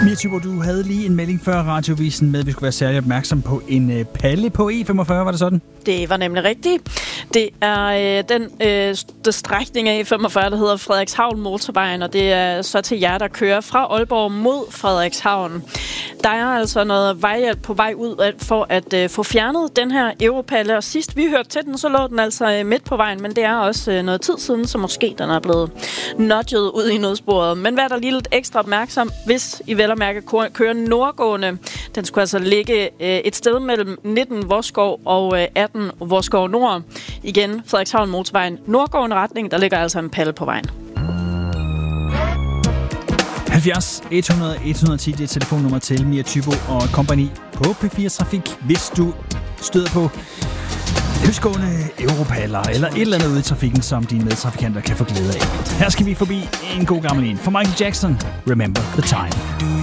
Mia Thybo, du havde lige en melding før radiovisen med, at vi skulle være særlig opmærksom på en palle på E45, var det sådan? Det var nemlig rigtigt. Det er den strækning af E45, der hedder Frederikshavn Motorvejen, og det er så til jer, der kører fra Aalborg mod Frederikshavn. Der er altså noget vejhjælp på vej ud for at få fjernet den her Europalle, og sidst vi hørte til den, så lå den altså midt på vejen, men det er også noget tid siden, så måske den er blevet nudget ud i nødsporet. Men vær der lige lidt ekstra opmærksom, hvis I vel at mærke kører nordgående. Den skulle altså ligge et sted mellem 19 Vorskov og 18 Vorskov Nord. Igen, Frederikshavn Motorvejen, nordgående retning, der ligger altså en palle på vejen. 70 100 110, det er telefonnummer til Mia Thybo og company på P4 Trafik, hvis du støder på løsgående europaller eller et eller andet ude i trafikken, som dine medtrafikanter kan få glæde af. Her skal vi forbi en god gammel en. For Michael Jackson, Remember the Time.